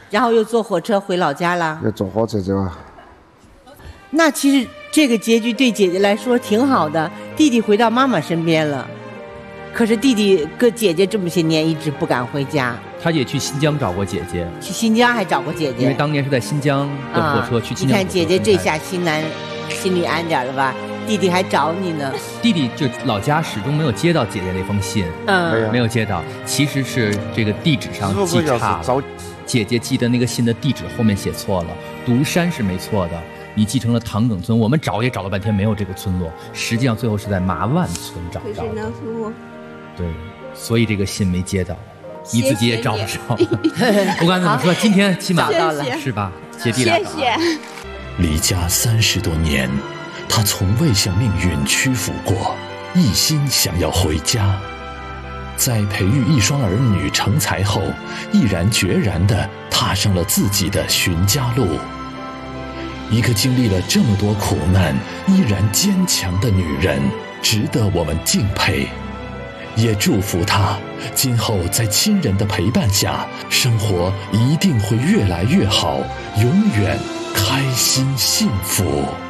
然后又坐火车回老家了。 要坐火车走啊。 那其实这个结局对姐姐来说挺好的，弟弟回到妈妈身边了。可是弟弟跟姐姐这么些年一直不敢回家。 他也去新疆找过姐姐， 去新疆还找过姐姐， 因为当年是在新疆等火车去新疆。 你看姐姐这下心里安点了吧？弟弟还找你呢。 弟弟就老家始终没有接到姐姐那封信，没有接到。其实是这个地址上记差了，姐姐寄的那个信的地址后面写错了，独山是没错的，你继承了唐耿村。我们找也找了半天没有这个村落，实际上最后是在麻万村找到的。对，所以这个信没接到。你自己也找不着，不管怎么说，今天起码找到了， 是吧？姐弟俩， 谢谢。 离家30多年，他从未向命运屈服过，一心想要回家。在培育一双儿女成才后，毅然决然地踏上了自己的寻家路。一个经历了这么多苦难，依然坚强的女人，值得我们敬佩。也祝福她今后在亲人的陪伴下，生活一定会越来越好，永远开心幸福。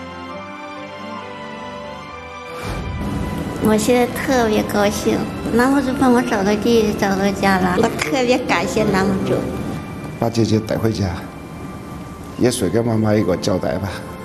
我现在特别高兴，男朋友帮我找到地，找到家了，我特别感谢男朋友。 把姐姐带回家，也算给妈妈一个交代吧。